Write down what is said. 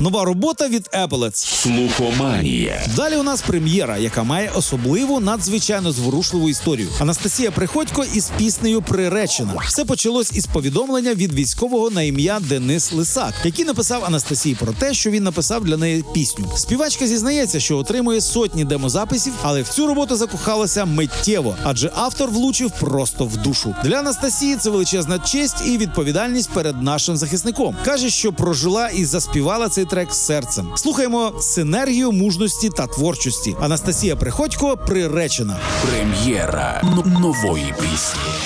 Нова робота від Еполец. Слухоманія. Далі у нас прем'єра, яка має особливу, надзвичайно зворушливу історію. Анастасія Приходько із піснею «Приречена». Все почалось із повідомлення від військового на ім'я Денис Лисак, який написав Анастасії про те, що він написав для неї пісню. Співачка зізнається, що отримує сотні демозаписів, але в цю роботу закохалася миттєво, адже автор влучив просто в душу. Для Анастасії це величезна честь і відповідальність перед нашим захисником. Каже, що прожила і заспівала цей трек серцем. Слухаємо синергію мужності та творчості. Анастасія Приходько «Приречена». Прем'єра нової пісні.